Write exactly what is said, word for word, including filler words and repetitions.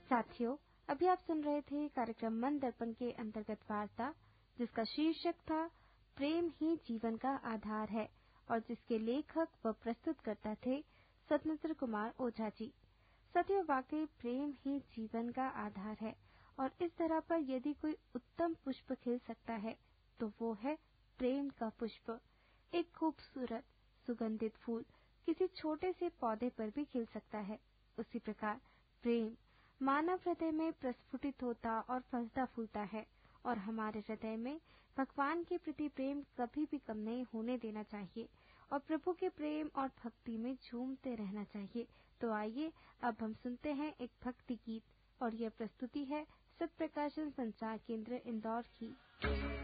साथियों, अभी आप सुन रहे थे कार्यक्रम मन दर्पण के अंतर्गत वार्ता, जिसका शीर्षक था प्रेम ही जीवन का आधार है और जिसके लेखक व प्रस्तुतकर्ता थे स्वतंत्र कुमार ओझा जी। साथियों, वाकई प्रेम ही जीवन का आधार है और इस तरह पर यदि कोई उत्तम पुष्प खिल सकता है तो वो है प्रेम का पुष्प। एक खूबसूरत सुगंधित फूल किसी छोटे से पौधे पर भी खिल सकता है। उसी प्रकार प्रेम मानव हृदय में प्रस्फुटित होता और फलता फूलता है और हमारे हृदय में भगवान के प्रति प्रेम कभी भी कम नहीं होने देना चाहिए और प्रभु के प्रेम और भक्ति में झूमते रहना चाहिए। तो आइए अब हम सुनते हैं एक भक्ति गीत और यह प्रस्तुति है सत्प्रकाशन संचार केंद्र इंदौर की।